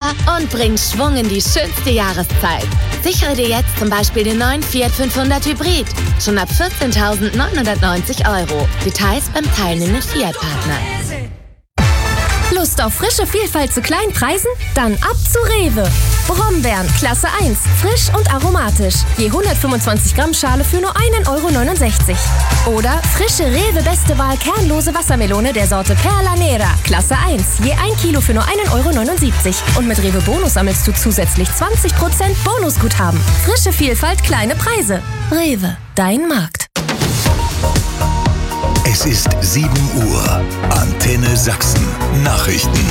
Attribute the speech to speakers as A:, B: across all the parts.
A: und bring Schwung in die schönste Jahreszeit. Sichere dir jetzt zum Beispiel den neuen Fiat 500 Hybrid. Schon ab 14.990 €. Details beim teilnehmenden Fiat-Partner.
B: Lust auf frische Vielfalt zu kleinen Preisen? Dann ab zu Rewe. Brombeeren, Klasse 1, frisch und aromatisch. Je 125 Gramm Schale für nur 1,69 €. Oder frische Rewe Beste Wahl kernlose Wassermelone der Sorte Perla Nera, Klasse 1. Je 1 Kilo für nur 1,79 €. Und mit Rewe Bonus sammelst du zusätzlich 20% Bonusguthaben. Frische Vielfalt, kleine Preise. Rewe, dein Markt.
C: Es ist 7 Uhr. Antenne Sachsen. Nachrichten.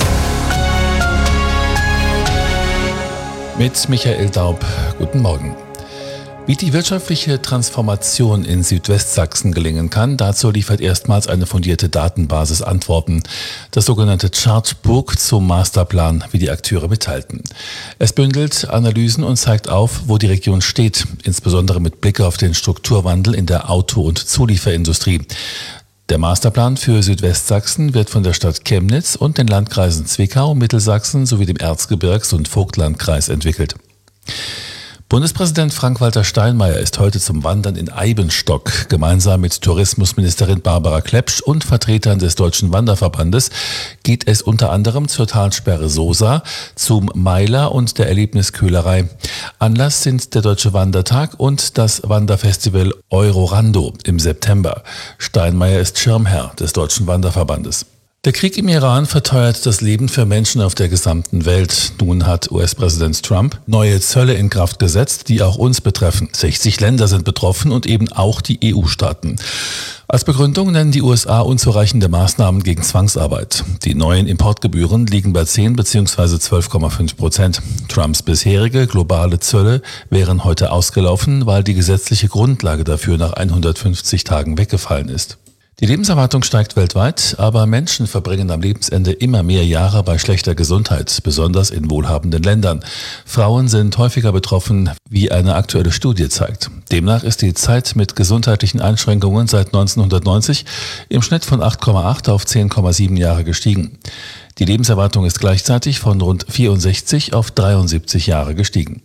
D: Mit Michael Daub. Guten Morgen. Wie die wirtschaftliche Transformation in Südwestsachsen gelingen kann, dazu liefert erstmals eine fundierte Datenbasis Antworten. Das sogenannte Chartbook zum Masterplan, wie die Akteure mitteilten. Es bündelt Analysen und zeigt auf, wo die Region steht, insbesondere mit Blick auf den Strukturwandel in der Auto- und Zulieferindustrie. Der Masterplan für Südwestsachsen wird von der Stadt Chemnitz und den Landkreisen Zwickau, Mittelsachsen sowie dem Erzgebirgs- und Vogtlandkreis entwickelt. Bundespräsident Frank-Walter Steinmeier ist heute zum Wandern in Eibenstock. Gemeinsam mit Tourismusministerin Barbara Klepsch und Vertretern des Deutschen Wanderverbandes geht es unter anderem zur Talsperre Sosa, zum Meiler und der Erlebnisköhlerei. Anlass sind der Deutsche Wandertag und das Wanderfestival Eurorando im September. Steinmeier ist Schirmherr des Deutschen Wanderverbandes. Der Krieg im Iran verteuert das Leben für Menschen auf der gesamten Welt. Nun hat US-Präsident Trump neue Zölle in Kraft gesetzt, die auch uns betreffen. 60 Länder sind betroffen und eben auch die EU-Staaten. Als Begründung nennen die USA unzureichende Maßnahmen gegen Zwangsarbeit. Die neuen Importgebühren liegen bei 10 bzw. 12,5%. Trumps bisherige globale Zölle wären heute ausgelaufen, weil die gesetzliche Grundlage dafür nach 150 Tagen weggefallen ist. Die Lebenserwartung steigt weltweit, aber Menschen verbringen am Lebensende immer mehr Jahre bei schlechter Gesundheit, besonders in wohlhabenden Ländern. Frauen sind häufiger betroffen, wie eine aktuelle Studie zeigt. Demnach ist die Zeit mit gesundheitlichen Einschränkungen seit 1990 im Schnitt von 8,8 auf 10,7 Jahre gestiegen. Die Lebenserwartung ist gleichzeitig von rund 64 auf 73 Jahre gestiegen.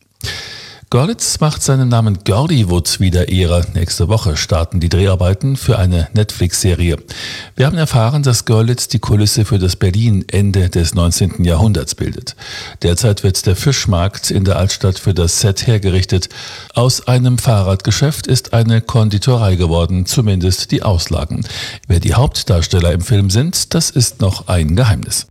D: Görlitz macht seinem Namen Görliwood wieder Ehre. Nächste Woche starten die Dreharbeiten für eine Netflix-Serie. Wir haben erfahren, dass Görlitz die Kulisse für das Berlin Ende des 19. Jahrhunderts bildet. Derzeit wird der Fischmarkt in der Altstadt für das Set hergerichtet. Aus einem Fahrradgeschäft ist eine Konditorei geworden, zumindest die Auslagen. Wer die Hauptdarsteller im Film sind, das ist noch ein Geheimnis.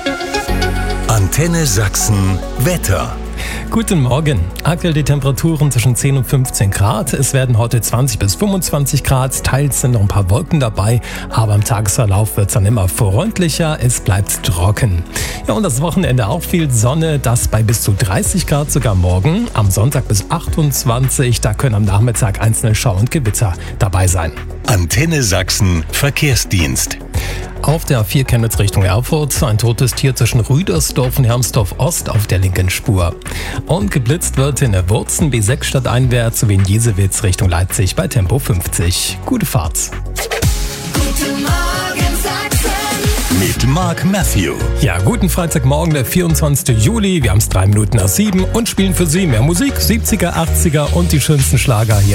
C: Antenne Sachsen Wetter.
E: Guten Morgen. Aktuell die Temperaturen zwischen 10 und 15 Grad. Es werden heute 20 bis 25 Grad. Teils sind noch ein paar Wolken dabei. Aber im Tagesverlauf wird es dann immer freundlicher. Es bleibt trocken. Ja, und das Wochenende auch viel Sonne. Das bei bis zu 30 Grad sogar morgen. Am Sonntag bis 28. Da können am Nachmittag einzelne Schauer und Gewitter dabei sein.
C: Antenne Sachsen Verkehrsdienst.
E: Auf der A4 Chemnitz Richtung Erfurt ein totes Tier zwischen Rüdersdorf und Hermsdorf Ost auf der linken Spur. Und geblitzt wird in der Wurzen B6 stadteinwärts sowie in Jesewitz Richtung Leipzig bei Tempo 50. Gute Fahrt.
F: Guten Morgen Sachsen.
C: Mit Mark Matthew.
E: Ja, guten Freitagmorgen, der 24. Juli. Wir haben es 3 Minuten nach 7 und spielen für Sie mehr Musik, 70er, 80er und die schönsten Schlager hier.